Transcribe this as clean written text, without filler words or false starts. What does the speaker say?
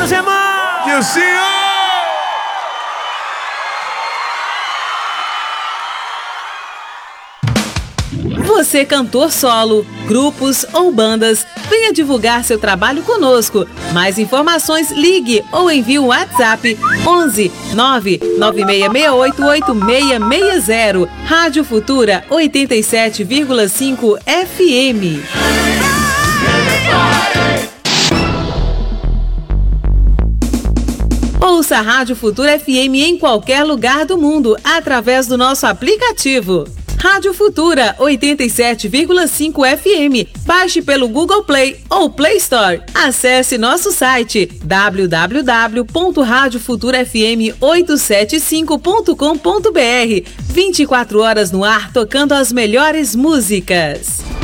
meus irmãos! Que o senhor! Você, cantor solo, grupos ou bandas, venha divulgar seu trabalho conosco. Mais informações, ligue ou envie o WhatsApp 11 99668 8660. Rádio Futura 87,5 FM. Ouça a Rádio Futura FM em qualquer lugar do mundo através do nosso aplicativo. Rádio Futura 87,5 FM. Baixe pelo Google Play ou Play Store. Acesse nosso site www.radiofuturafm875.com.br. 24 horas no ar tocando as melhores músicas.